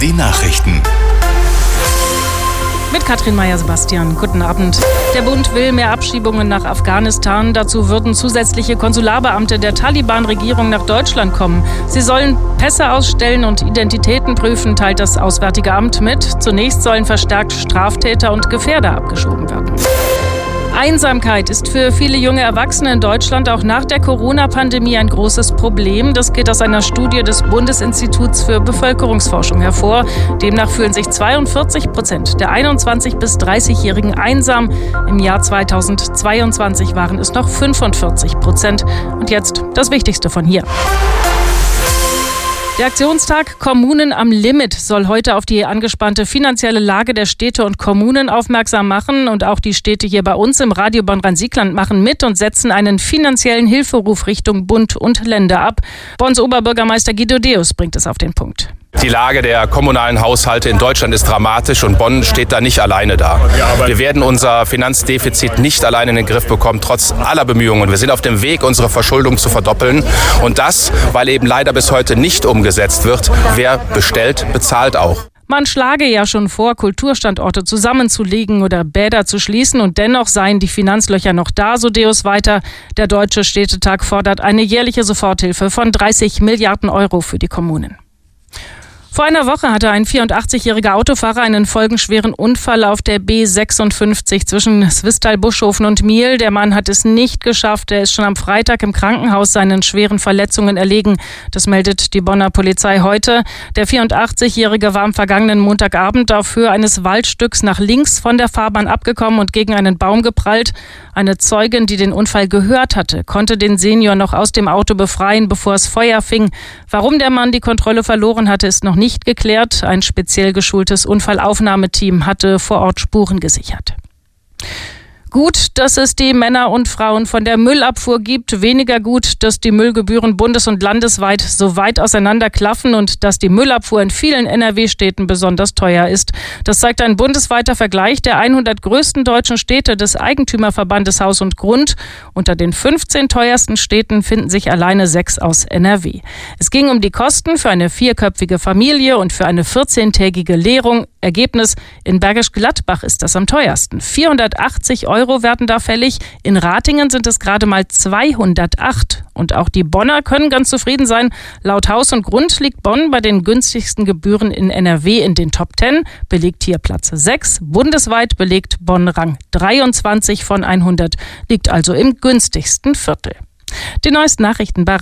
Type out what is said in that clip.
Die Nachrichten. Mit Katrin Meyer-Sebastian. Guten Abend. Der Bund will mehr Abschiebungen nach Afghanistan. Dazu würden zusätzliche Konsularbeamte der Taliban-Regierung nach Deutschland kommen. Sie sollen Pässe ausstellen und Identitäten prüfen, teilt das Auswärtige Amt mit. Zunächst sollen verstärkt Straftäter und Gefährder abgeschoben werden. Einsamkeit ist für viele junge Erwachsene in Deutschland auch nach der Corona-Pandemie ein großes Problem. Das geht aus einer Studie des Bundesinstituts für Bevölkerungsforschung hervor. Demnach fühlen sich 42% der 21- bis 30-Jährigen einsam. Im Jahr 2022 waren es noch 45%. Und jetzt das Wichtigste von hier. Der Aktionstag Kommunen am Limit soll heute auf die angespannte finanzielle Lage der Städte und Kommunen aufmerksam machen. Und auch die Städte hier bei uns im Radio Bonn-Rhein-Sieg-Land machen mit und setzen einen finanziellen Hilferuf Richtung Bund und Länder ab. Bonns Oberbürgermeister Guido Deus bringt es auf den Punkt. Die Lage der kommunalen Haushalte in Deutschland ist dramatisch und Bonn steht da nicht alleine da. Wir werden unser Finanzdefizit nicht alleine in den Griff bekommen, trotz aller Bemühungen. Wir sind auf dem Weg, unsere Verschuldung zu verdoppeln. Und das, weil eben leider bis heute nicht umgesetzt wird. Wer bestellt, bezahlt auch. Man schlage ja schon vor, Kulturstandorte zusammenzulegen oder Bäder zu schließen. Und dennoch seien die Finanzlöcher noch da, so Deus weiter. Der Deutsche Städtetag fordert eine jährliche Soforthilfe von 30 Milliarden Euro für die Kommunen. Vor einer Woche hatte ein 84-jähriger Autofahrer einen folgenschweren Unfall auf der B56 zwischen Swisttal-Buschhofen und Miel. Der Mann hat es nicht geschafft. Er ist schon am Freitag im Krankenhaus seinen schweren Verletzungen erlegen. Das meldet die Bonner Polizei heute. Der 84-jährige war am vergangenen Montagabend auf Höhe eines Waldstücks nach links von der Fahrbahn abgekommen und gegen einen Baum geprallt. Eine Zeugin, die den Unfall gehört hatte, konnte den Senior noch aus dem Auto befreien, bevor es Feuer fing. Warum der Mann die Kontrolle verloren hatte, ist noch nicht geklärt. Ein speziell geschultes Unfallaufnahmeteam hatte vor Ort Spuren gesichert. Gut, dass es die Männer und Frauen von der Müllabfuhr gibt. Weniger gut, dass die Müllgebühren bundes- und landesweit so weit auseinanderklaffen und dass die Müllabfuhr in vielen NRW-Städten besonders teuer ist. Das zeigt ein bundesweiter Vergleich der 100 größten deutschen Städte des Eigentümerverbandes Haus und Grund. Unter den 15 teuersten Städten finden sich alleine 6 aus NRW. Es ging um die Kosten für eine 4-köpfige Familie und für eine 14-tägige Lehrung. Ergebnis: in Bergisch Gladbach ist das am teuersten. 480 € werden da fällig. In Ratingen sind es gerade mal 208. Und auch die Bonner können ganz zufrieden sein. Laut Haus und Grund liegt Bonn bei den günstigsten Gebühren in NRW in den Top 10, belegt hier Platz 6. Bundesweit belegt Bonn Rang 23 von 100, liegt also im günstigsten Viertel. Die neuesten Nachrichten bei